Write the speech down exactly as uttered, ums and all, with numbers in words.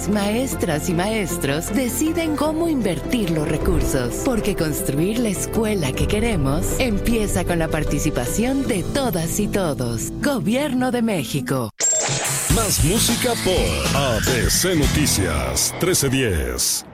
Maestras y maestros deciden cómo invertir los recursos, porque construir la escuela que queremos empieza con la participación de todas y todos. Gobierno de México. Más música por A B C Noticias trece diez.